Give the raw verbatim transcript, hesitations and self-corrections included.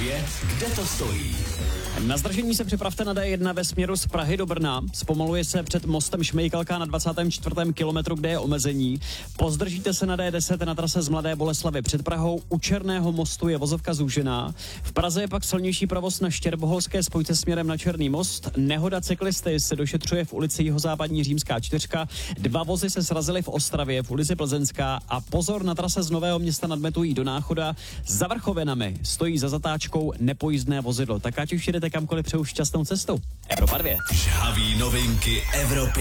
dvě, kde to stojí? Na zdržení se připravte na D jedna ve směru z Prahy do Brna. Zpomaluje se před mostem Šmejkalka na dvacátém čtvrtém kilometru, kde je omezení. Pozdržíte se na D deset na trase z Mladé Boleslavi před Prahou. U Černého mostu je vozovka zúžená. V Praze je pak silnější provoz na Štěrboholské spojce směrem na Černý most. Nehoda cyklisty se došetřuje v ulici Jihozápadní Římská čtyřka. Dva vozy se srazily v Ostravě v ulici Plzeňská a pozor na trase z Nového Města nad Metují do Náchoda. Za Vrchovinami stojí za zatáčkou nepojízdné vozidlo. Tak ať už jedete kamkoliv, přeju šťastnou cestu. Evropa dvě. Žhavý novinky Evropy.